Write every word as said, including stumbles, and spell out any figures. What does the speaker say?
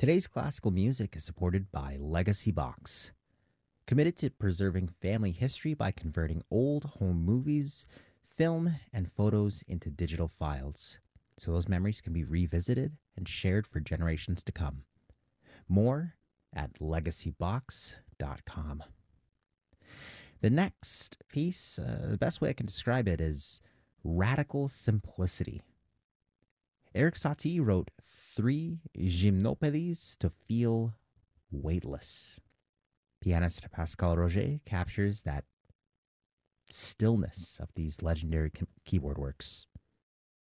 Today's classical music is supported by Legacy Box, committed to preserving family history by converting old home movies, film, and photos into digital files, so those memories can be revisited and shared for generations to come. More at legacy box dot com. The next piece, uh, the best way I can describe it is radical simplicity. Erik Satie wrote three gymnopedes to feel weightless. Pianist Pascal Roger captures that stillness of these legendary keyboard works.